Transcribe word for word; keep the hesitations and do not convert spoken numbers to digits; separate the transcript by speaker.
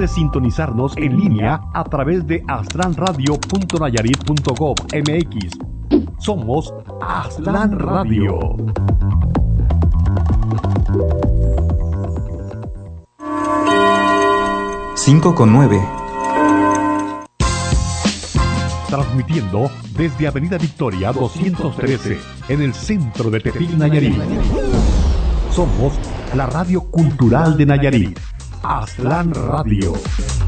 Speaker 1: puedes sintonizarnos en línea a través de aztlán radio punto nayarit punto gov punto mx. Somos Aztlán Radio.
Speaker 2: cinco con nueve.
Speaker 1: Transmitiendo desde Avenida Victoria doscientos trece, en el centro de Tepic, Nayarit. Somos la radio cultural de Nayarit, Aztlán Radio.